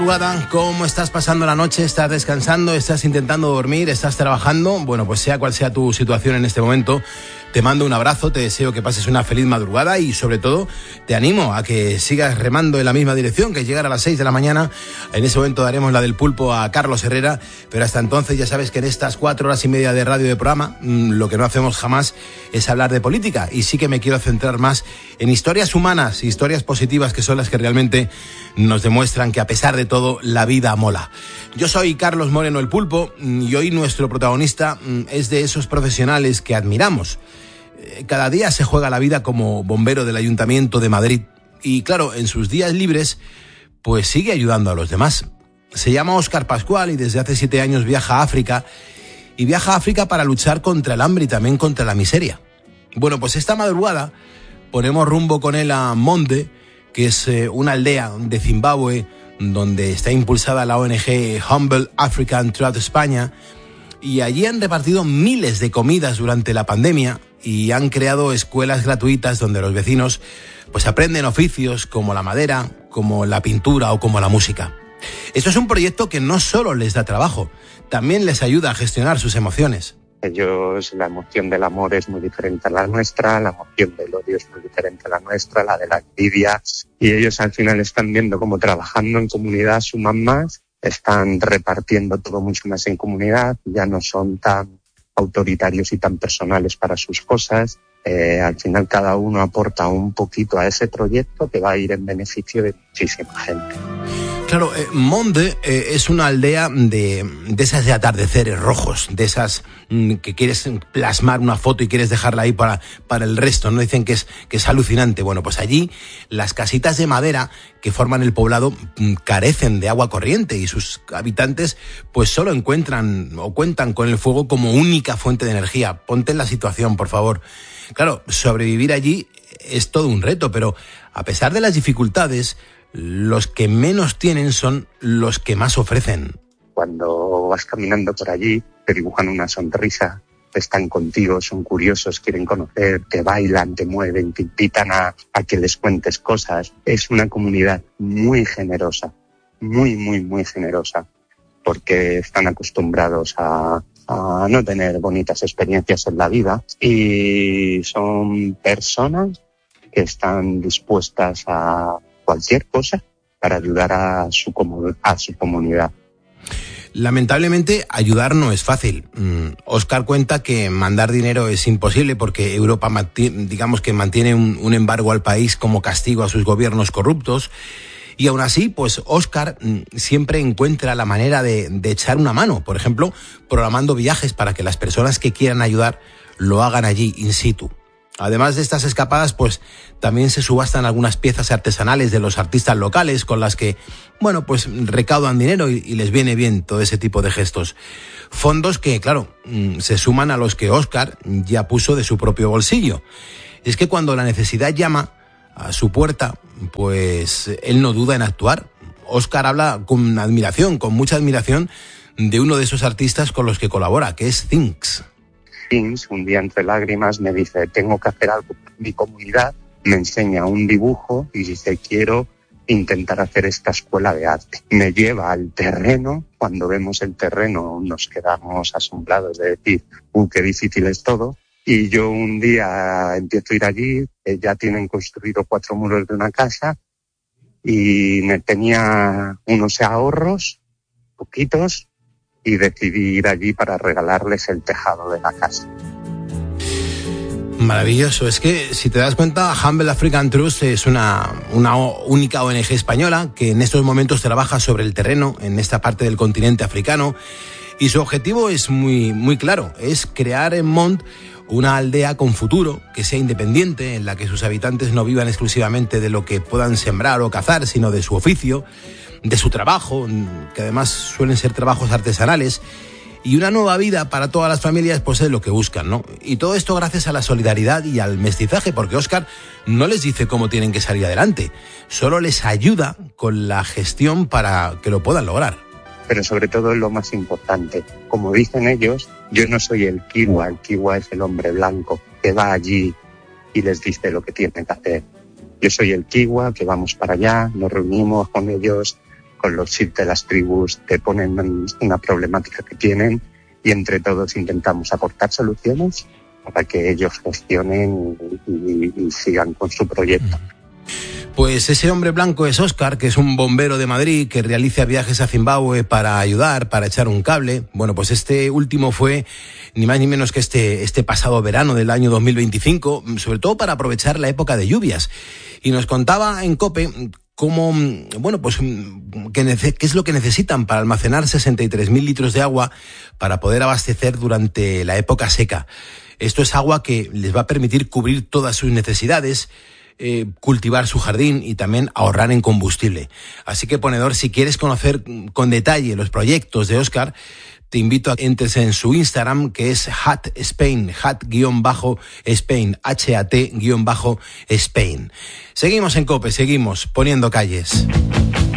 ¿Cómo estás pasando la noche? ¿Estás descansando? ¿Estás intentando dormir? ¿Estás trabajando? Bueno, pues sea cual sea tu situación en este momento, te mando un abrazo, te deseo que pases una feliz madrugada y sobre todo te animo a que sigas remando en la misma dirección, que llegar a las 6 de la mañana. En ese momento daremos la del pulpo a Carlos Herrera, pero hasta entonces ya sabes que en estas 4 horas y media de radio de programa lo que no hacemos jamás es hablar de política, y sí que me quiero centrar más en historias humanas, historias positivas, que son las que realmente nos demuestran que a pesar de todo la vida mola. Yo soy Carlos Moreno el Pulpo y hoy nuestro protagonista es de esos profesionales que admiramos. Cada día se juega la vida como bombero del Ayuntamiento de Madrid y claro, en sus días libres pues sigue ayudando a los demás. Se llama Óscar Pascual y desde hace 7 años viaja a África, y viaja a África para luchar contra el hambre y también contra la miseria. Bueno, pues esta madrugada ponemos rumbo con él a Monde, que es una aldea de Zimbabue donde está impulsada la ONG Humble African Trust España, y allí han repartido miles de comidas durante la pandemia y han creado escuelas gratuitas donde los vecinos pues aprenden oficios como la madera, como la pintura o como la música. Esto es un proyecto que no solo les da trabajo, también les ayuda a gestionar sus emociones. Ellos, la emoción del amor es muy diferente a la nuestra, la emoción del odio es muy diferente a la nuestra, la de la envidia, y ellos al final están viendo cómo trabajando en comunidad suman más, están repartiendo todo mucho más en comunidad, ya no son tan autoritarios y tan personales para sus cosas. Al final cada uno aporta un poquito a ese proyecto que va a ir en beneficio de muchísima gente. Claro, Monde es una aldea de esas de atardeceres rojos, de esas que quieres plasmar una foto y quieres dejarla ahí para el resto, ¿no? Dicen que es alucinante. Bueno, pues allí las casitas de madera que forman el poblado carecen de agua corriente y sus habitantes pues solo encuentran o cuentan con el fuego como única fuente de energía. Ponte en la situación, por favor. Claro, sobrevivir allí es todo un reto, pero a pesar de las dificultades, los que menos tienen son los que más ofrecen. Cuando vas caminando por allí, te dibujan una sonrisa, están contigo, son curiosos, quieren conocer, te bailan, te mueven, te invitan a que les cuentes cosas. Es una comunidad muy generosa, muy, muy, muy generosa, porque están acostumbrados a no tener bonitas experiencias en la vida, y son personas que están dispuestas a cualquier cosa para ayudar a su comunidad. Lamentablemente, ayudar no es fácil. Óscar cuenta que mandar dinero es imposible porque Europa mantiene un embargo al país como castigo a sus gobiernos corruptos. Y aún así, pues Óscar siempre encuentra la manera de echar una mano. Por ejemplo, programando viajes para que las personas que quieran ayudar lo hagan allí, in situ. Además de estas escapadas, pues también se subastan algunas piezas artesanales de los artistas locales con las que, bueno, pues recaudan dinero y les viene bien todo ese tipo de gestos. Fondos que, claro, se suman a los que Óscar ya puso de su propio bolsillo. Es que cuando la necesidad llama a su puerta, pues él no duda en actuar. Óscar habla con admiración, con mucha admiración, de uno de esos artistas con los que colabora, que es Things. Un día entre lágrimas me dice, tengo que hacer algo por mi comunidad, me enseña un dibujo y dice, quiero intentar hacer esta escuela de arte. Me lleva al terreno, cuando vemos el terreno nos quedamos asombrados de decir, qué difícil es todo. Y yo un día empiezo a ir allí, ya tienen construido 4 muros de una casa y tenía unos ahorros, poquitos, y decidí ir allí para regalarles el tejado de la casa. Maravilloso. Es que, si te das cuenta, Humble African Trust es una única ONG española que en estos momentos trabaja sobre el terreno en esta parte del continente africano, y su objetivo es muy, muy claro, es crear en Monde una aldea con futuro, que sea independiente, en la que sus habitantes no vivan exclusivamente de lo que puedan sembrar o cazar, sino de su oficio, de su trabajo, que además suelen ser trabajos artesanales, y una nueva vida para todas las familias, pues es lo que buscan, ¿no? Y todo esto gracias a la solidaridad y al mestizaje, porque Óscar no les dice cómo tienen que salir adelante, solo les ayuda con la gestión para que lo puedan lograr. Pero sobre todo es lo más importante, como dicen ellos, yo no soy el kiwa es el hombre blanco que va allí y les dice lo que tienen que hacer. Yo soy el kiwa que vamos para allá, nos reunimos con ellos, con los chips de las tribus te ponen una problemática que tienen y entre todos intentamos aportar soluciones para que ellos gestionen y sigan con su proyecto. Pues ese hombre blanco es Óscar, que es un bombero de Madrid que realiza viajes a Zimbabue para ayudar, para echar un cable. Bueno, pues este último fue ni más ni menos que este pasado verano del año 2025, sobre todo para aprovechar la época de lluvias. Y nos contaba en COPE cómo, bueno, pues qué es lo que necesitan para almacenar 63.000 litros de agua para poder abastecer durante la época seca. Esto es agua que les va a permitir cubrir todas sus necesidades, cultivar su jardín y también ahorrar en combustible. Así que, ponedor, si quieres conocer con detalle los proyectos de Óscar, te invito a que entres en su Instagram, que es @Spain, @Spain, HAT_Spain. Seguimos en COPE, seguimos poniendo calles.